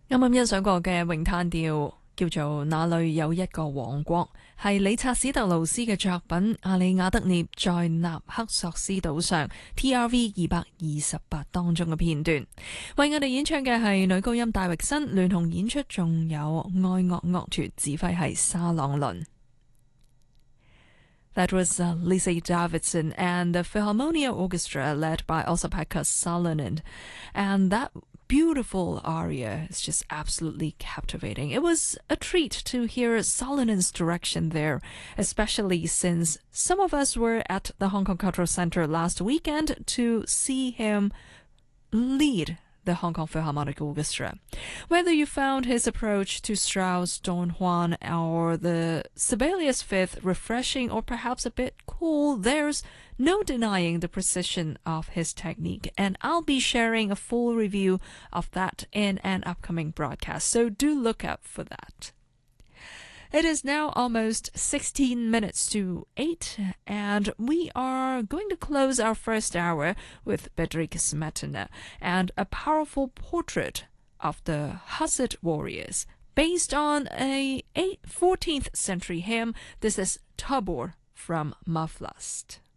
啱啱欣賞過嘅詠嘆調叫做《那裏有一個王國》，係理察史特勞斯嘅作品《阿里亞德涅在納克索斯島上》TRV 228當中嘅片段。為我哋演唱嘅係女高音戴域森，聯同演出仲有愛樂樂團，指揮係沙朗倫。That was Lisa Davidson and the Philharmonia Orchestra led by Osa-Pekka Salonen. And that beautiful aria is just absolutely captivating. It was a treat to hear Salonen's direction there, especially since some of us were at the Hong Kong Cultural Center last weekend to see him lead the Hong Kong Philharmonic Orchestra. Whether you found his approach to Strauss, Don Juan, or the Sibelius Fifth refreshing or perhaps a bit cool, there's no denying the precision of his technique, and I'll be sharing a full review of that in an upcoming broadcast, so do look out for that. It is now almost 16 minutes to 8, and we are going to close our first hour with Bedřich Smetana and a powerful portrait of the Hussite warriors based on a 14th century hymn. This is Tabor from Mavlast.